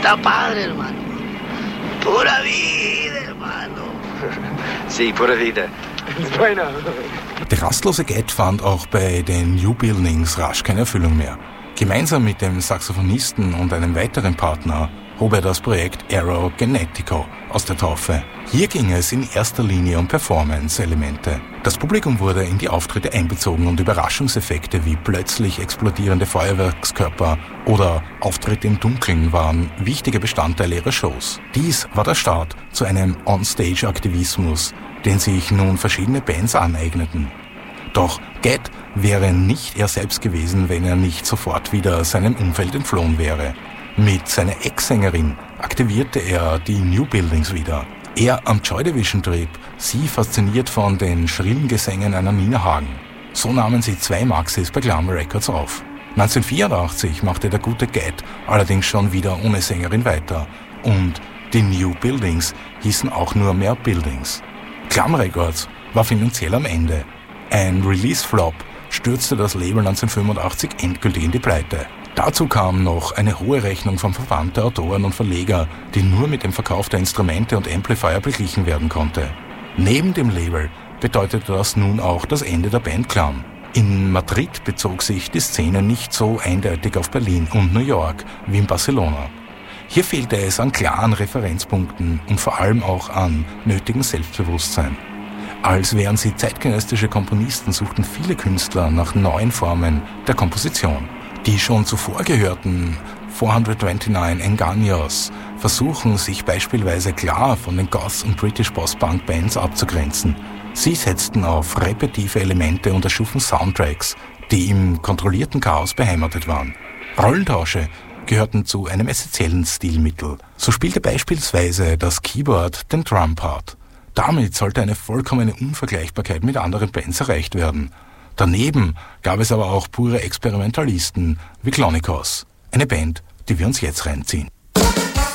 Está padre, hermano. Pura vida, hermano. Sí, pura vida. Bueno. Der rastlose Gett fand auch bei den New Buildings rasch keine Erfüllung mehr. Gemeinsam mit dem Saxophonisten und einem weiteren Partner hob er das Projekt Aero Genetico aus der Taufe. Hier ging es in erster Linie um Performance-Elemente. Das Publikum wurde in die Auftritte einbezogen und Überraschungseffekte wie plötzlich explodierende Feuerwerkskörper oder Auftritte im Dunkeln waren wichtige Bestandteile ihrer Shows. Dies war der Start zu einem On-Stage-Aktivismus, den sich nun verschiedene Bands aneigneten. Doch Gett wäre nicht er selbst gewesen, wenn er nicht sofort wieder seinem Umfeld entflohen wäre. Mit seiner Ex-Sängerin aktivierte er die New Buildings wieder. Er am Joy Division trieb, sie fasziniert von den schrillen Gesängen einer Nina Hagen. So nahmen sie 2 Maxis bei Glam Records auf. 1984 machte der gute Gett allerdings schon wieder ohne Sängerin weiter und die New Buildings hießen auch nur mehr Buildings. Glam Records war finanziell am Ende. Ein Release-Flop stürzte das Label 1985 endgültig in die Pleite. Dazu kam noch eine hohe Rechnung vom Verband der Autoren und Verleger, die nur mit dem Verkauf der Instrumente und Amplifier beglichen werden konnte. Neben dem Label bedeutete das nun auch das Ende der Band Glam. In Madrid bezog sich die Szene nicht so eindeutig auf Berlin und New York wie in Barcelona. Hier fehlte es an klaren Referenzpunkten und vor allem auch an nötigem Selbstbewusstsein. Als wären sie zeitgenössische Komponisten, suchten viele Künstler nach neuen Formen der Komposition. Die schon zuvor gehörten 429 Engaños versuchen sich beispielsweise klar von den Goth- und British Post-Punk-Bands abzugrenzen. Sie setzten auf repetitive Elemente und erschufen Soundtracks, die im kontrollierten Chaos beheimatet waren. Rollentausche gehörten zu einem essentiellen Stilmittel. So spielte beispielsweise das Keyboard den Drum-Part. Damit sollte eine vollkommene Unvergleichbarkeit mit anderen Bands erreicht werden. Daneben gab es aber auch pure Experimentalisten wie Clonicos, eine Band, die wir uns jetzt reinziehen.